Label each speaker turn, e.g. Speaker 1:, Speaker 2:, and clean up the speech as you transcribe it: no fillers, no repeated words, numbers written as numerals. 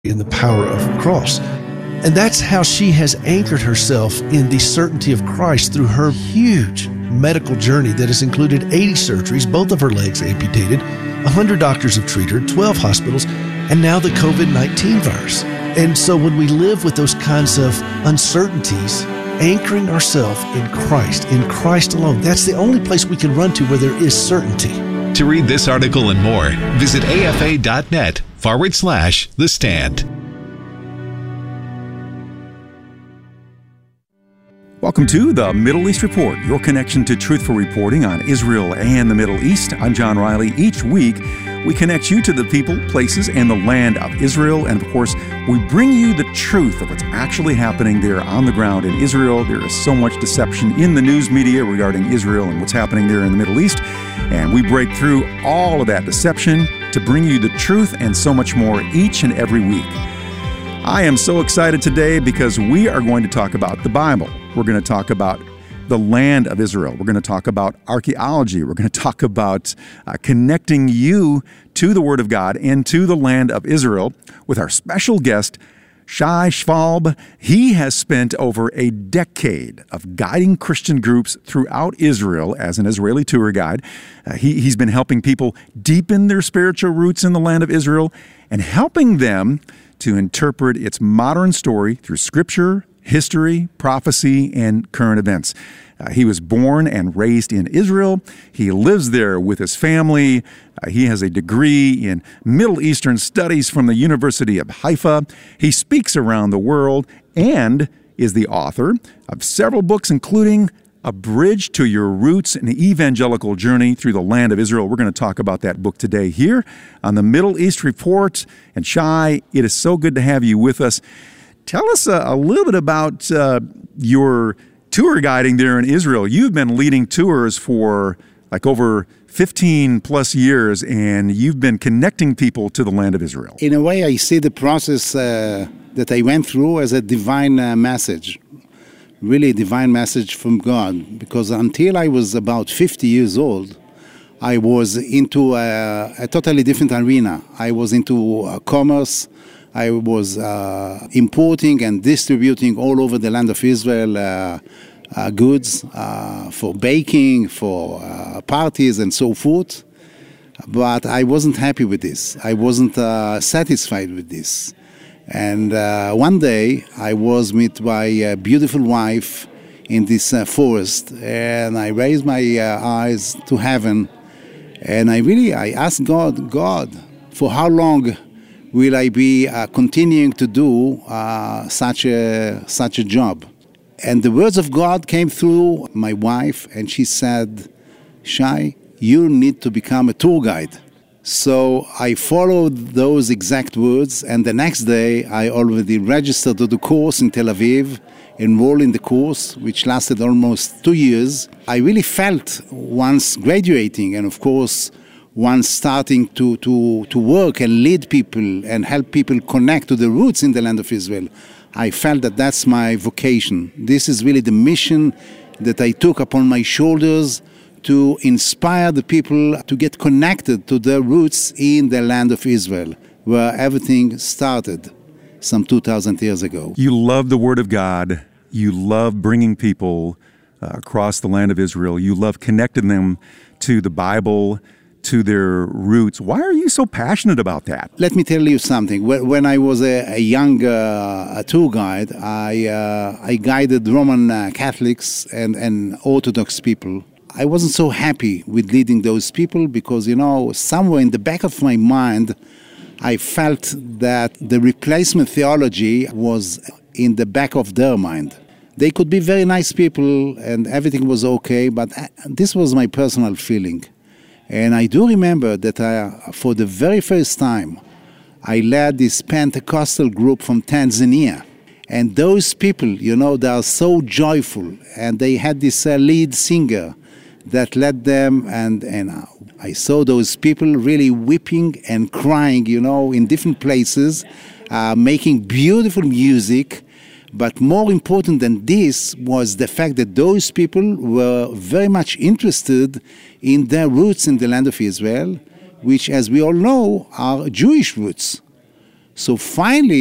Speaker 1: in the power of the cross. And that's how she has anchored herself in the certainty of Christ through her huge medical journey that has included 80 surgeries, both of her legs amputated, 100 doctors have treated her, 12 hospitals, and now the COVID-19 virus. And so when we live with those kinds of uncertainties, anchoring ourselves in Christ alone, that's the only place we can run to where there is certainty.
Speaker 2: To read this article and more, visit afa.net/The Stand.
Speaker 3: Welcome to the Middle East Report, your connection to truthful reporting on Israel and the Middle East. I'm John Riley. Each week, we connect you to the people, places, and the land of Israel. And of course, we bring you the truth of what's actually happening there on the ground in Israel. There is so much deception in the news media regarding Israel and what's happening there in the Middle East. And we break through all of that deception to bring you the truth and so much more each and every week. I am so excited today because we are going to talk about the Bible. We're going to talk about the land of Israel. We're going to talk about archaeology. We're going to talk about connecting you to the Word of God and to the land of Israel with our special guest, Shai Schwalb. He has spent over a decade of guiding Christian groups throughout Israel as an Israeli tour guide. He's been helping people deepen their spiritual roots in the land of Israel and helping them to interpret its modern story through Scripture, history, prophecy, and current events. He was born and raised in Israel. He lives there with his family. He has a degree in Middle Eastern Studies from the University of Haifa. He speaks around the world and is the author of several books, including A Bridge to Your Roots, an Evangelical Journey Through the Land of Israel. We're going to talk about that book today here on the Middle East Report. And Shai, it is so good to have you with us. Tell us a little bit about your tour guiding there in Israel. You've been leading tours for like over 15 plus years, and you've been connecting people to the land of Israel.
Speaker 4: In a way, I see the process that I went through as a divine message. Really a divine message from God, because until I was about 50 years old, I was into a totally different arena. I was into commerce. I was importing and distributing all over the land of Israel goods for baking, for parties and so forth. But I wasn't happy with this. I wasn't satisfied with this. And one day I was with my beautiful wife in this forest, and I raised my eyes to heaven, and I asked God, for how long will I be continuing to do such a job? And the words of God came through my wife, and she said, Shai, you need to become a tour guide. So I followed those exact words, and the next day I already registered to the course in Tel Aviv, enrolled in the course, which lasted almost 2 years. I really felt once graduating, and of course once starting to work and lead people and help people connect to the roots in the land of Israel, I felt that that's my vocation. This is really the mission that I took upon my shoulders to inspire the people to get connected to their roots in the land of Israel, where everything started some 2,000 years ago.
Speaker 3: You love the Word of God. You love bringing people across the land of Israel. You love connecting them to the Bible, to their roots. Why are you so passionate about that?
Speaker 4: Let me tell you something. When I was a young tour guide, I guided Roman Catholics and Orthodox people. I wasn't so happy with leading those people because, somewhere in the back of my mind, I felt that the replacement theology was in the back of their mind. They could be very nice people and everything was okay, but this was my personal feeling. And I do remember that for the very first time, I led this Pentecostal group from Tanzania. And those people, they are so joyful. And they had this lead singer that led them. And I saw those people really weeping and crying, in different places, making beautiful music. But more important than this was the fact that those people were very much interested in their roots in the land of Israel, which, as we all know, are Jewish roots. So finally,